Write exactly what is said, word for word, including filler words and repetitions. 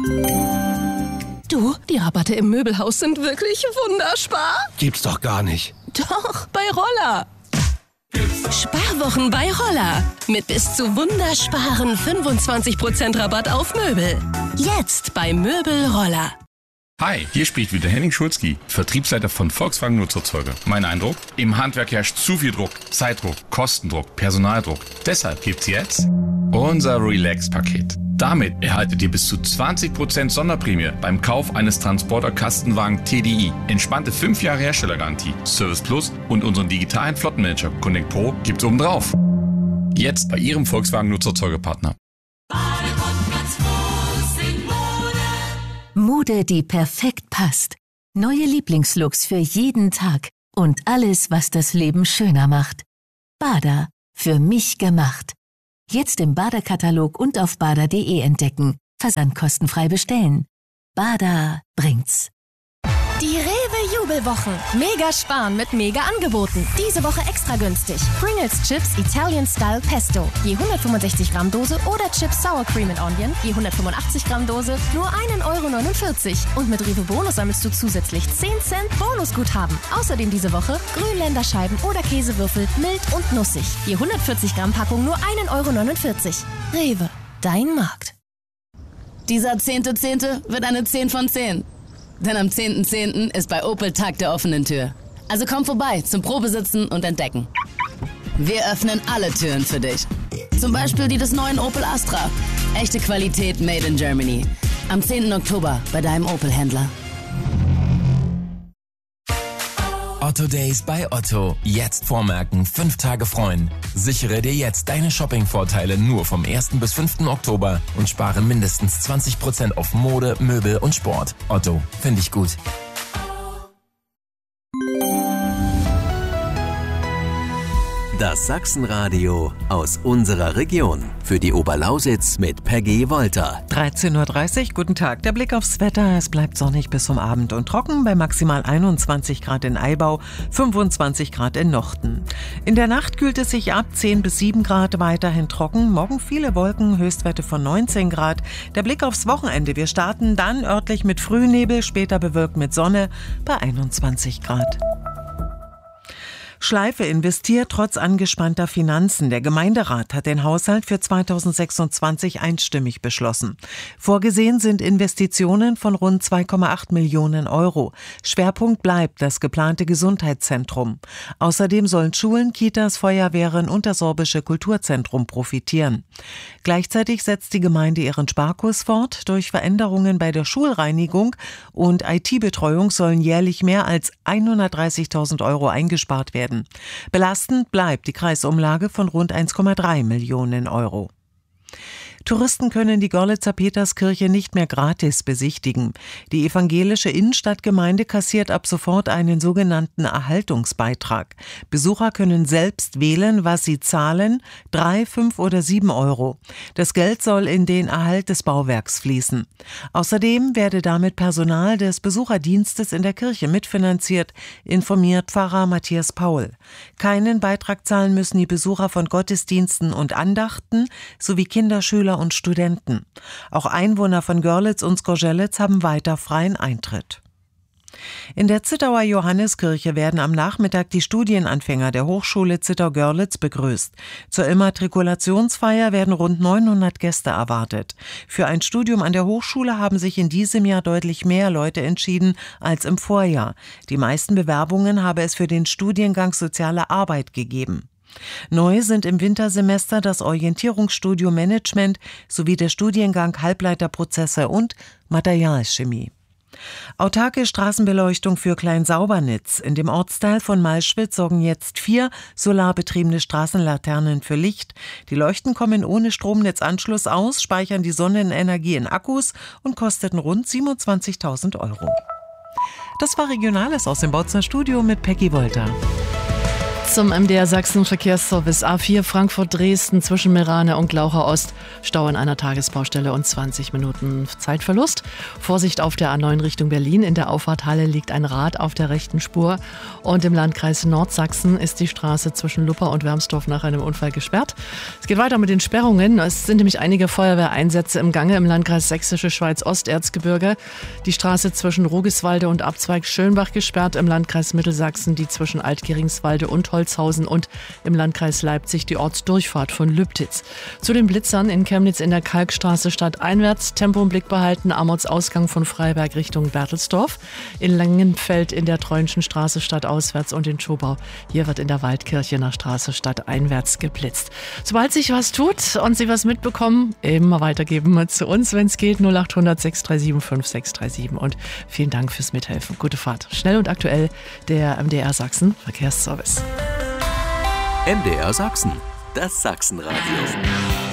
Du, die Rabatte im Möbelhaus sind wirklich wunderspar. Gibt's doch gar nicht. Doch, bei Roller. Sparwochen bei Roller. Mit bis zu wundersparen fünfundzwanzig Prozent Rabatt auf Möbel. Jetzt bei Möbel Roller. Hi, hier spricht wieder Henning Schulzki, Vertriebsleiter von Volkswagen Nutzerzeuger. Mein Eindruck? Im Handwerk herrscht zu viel Druck, Zeitdruck, Kostendruck, Personaldruck. Deshalb gibt's jetzt unser Relax-Paket. Damit erhaltet ihr bis zu zwanzig Prozent Sonderprämie beim Kauf eines Transporter-Kastenwagen T D I. Entspannte fünf Jahre Herstellergarantie, Service Plus und unseren digitalen Flottenmanager Connect Pro gibt's obendrauf. Jetzt bei Ihrem Volkswagen Nutzerzeugerpartner. Mode, die perfekt passt. Neue Lieblingslooks für jeden Tag. Und alles, was das Leben schöner macht. Bada. Für mich gemacht. Jetzt im Bada-Katalog und auf bada punkt de entdecken. Versand kostenfrei bestellen. Bada bringt's. Die Rewe-Jubelwochen. Mega sparen mit Mega-Angeboten. Diese Woche extra günstig. Pringles Chips Italian Style Pesto. Je hundertfünfundsechzig Gramm Dose oder Chips Sour Cream and Onion. Je hundertfünfundachtzig Gramm Dose. Nur ein Euro neunundvierzig. Und mit Rewe Bonus sammelst du zusätzlich zehn Cent Bonusguthaben. Außerdem diese Woche Grünländerscheiben oder Käsewürfel. Mild und nussig. Je hundertvierzig Gramm Packung nur ein Euro neunundvierzig. Rewe. Dein Markt. Dieser zehnte Zehnte wird eine zehn von zehn. Denn am zehnten zehnten ist bei Opel Tag der offenen Tür. Also komm vorbei zum Probesitzen und Entdecken. Wir öffnen alle Türen für dich. Zum Beispiel die des neuen Opel Astra. Echte Qualität made in Germany. Am zehnten Oktober bei deinem Opel-Händler. Otto Days bei Otto. Jetzt vormerken, fünf Tage freuen. Sichere dir jetzt deine Shopping-Vorteile nur vom ersten bis fünften Oktober und spare mindestens zwanzig Prozent auf Mode, Möbel und Sport. Otto, finde ich gut. Das Sachsenradio aus unserer Region. Für die Oberlausitz mit Peggy Wolter. dreizehn Uhr dreißig, guten Tag. Der Blick aufs Wetter. Es bleibt sonnig bis zum Abend und trocken bei maximal einundzwanzig Grad in Eibau, fünfundzwanzig Grad in Nochten. In der Nacht kühlt es sich ab, zehn bis sieben Grad, weiterhin trocken. Morgen viele Wolken, Höchstwerte von neunzehn Grad. Der Blick aufs Wochenende. Wir starten dann örtlich mit Frühnebel, später bewölkt mit Sonne bei einundzwanzig Grad. Schleife investiert trotz angespannter Finanzen. Der Gemeinderat hat den Haushalt für zweitausendsechsundzwanzig einstimmig beschlossen. Vorgesehen sind Investitionen von rund zwei Komma acht Millionen Euro. Schwerpunkt bleibt das geplante Gesundheitszentrum. Außerdem sollen Schulen, Kitas, Feuerwehren und das sorbische Kulturzentrum profitieren. Gleichzeitig setzt die Gemeinde ihren Sparkurs fort. Durch Veränderungen bei der Schulreinigung und I T-Betreuung sollen jährlich mehr als hundertdreißigtausend Euro eingespart werden. Belastend bleibt die Kreisumlage von rund eins Komma drei Millionen Euro. Touristen können die Görlitzer Peterskirche nicht mehr gratis besichtigen. Die evangelische Innenstadtgemeinde kassiert ab sofort einen sogenannten Erhaltungsbeitrag. Besucher können selbst wählen, was sie zahlen, drei, fünf oder sieben Euro. Das Geld soll in den Erhalt des Bauwerks fließen. Außerdem werde damit Personal des Besucherdienstes in der Kirche mitfinanziert, informiert Pfarrer Matthias Paul. Keinen Beitrag zahlen müssen die Besucher von Gottesdiensten und Andachten sowie Kinder, Schüler und Studenten. Auch Einwohner von Görlitz und Skorzelec haben weiter freien Eintritt. In der Zittauer Johanneskirche werden am Nachmittag die Studienanfänger der Hochschule Zittau-Görlitz begrüßt. Zur Immatrikulationsfeier werden rund neunhundert Gäste erwartet. Für ein Studium an der Hochschule haben sich in diesem Jahr deutlich mehr Leute entschieden als im Vorjahr. Die meisten Bewerbungen habe es für den Studiengang Soziale Arbeit gegeben. Neu sind im Wintersemester das Orientierungsstudium Management sowie der Studiengang Halbleiterprozesse und Materialchemie. Autarke Straßenbeleuchtung für Klein-Saubernitz. In dem Ortsteil von Malschwitz sorgen jetzt vier solarbetriebene Straßenlaternen für Licht. Die Leuchten kommen ohne Stromnetzanschluss aus, speichern die Sonnenenergie in Akkus und kosteten rund siebenundzwanzigtausend Euro. Das war Regionales aus dem Bautzner Studio mit Peggy Wolter. Zum M D R Sachsen Verkehrsservice. A vier Frankfurt-Dresden zwischen Merane und Glaucher Ost. Stau an einer Tagesbaustelle und zwanzig Minuten Zeitverlust. Vorsicht auf der A neun Richtung Berlin. In der Auffahrthalle liegt ein Rad auf der rechten Spur. Und im Landkreis Nordsachsen ist die Straße zwischen Lupper und Wermsdorf nach einem Unfall gesperrt. Es geht weiter mit den Sperrungen. Es sind nämlich einige Feuerwehreinsätze im Gange im Landkreis Sächsische Schweiz-Osterzgebirge. Die Straße zwischen Rugiswalde und Abzweig Schönbach gesperrt. Im Landkreis Mittelsachsen die zwischen Altgeringswalde und Holzhausen und im Landkreis Leipzig die Ortsdurchfahrt von Lübtitz. Zu den Blitzern in Chemnitz in der Kalkstraße stadteinwärts, Tempo im Blick behalten, am Ortsausgang von Freiberg Richtung Bertelsdorf, in Langenfeld in der Treuenschen Straße stadtauswärts und in Schobau. Hier wird in der Waldkirchener Straße stadteinwärts geblitzt. Sobald sich was tut und Sie was mitbekommen, immer weitergeben zu uns, wenn es geht, null achthundert sechs drei sieben fünf sechs drei sieben und vielen Dank fürs Mithelfen. Gute Fahrt. Schnell und aktuell der M D R Sachsen Verkehrsservice. M D R Sachsen, das Sachsenradio.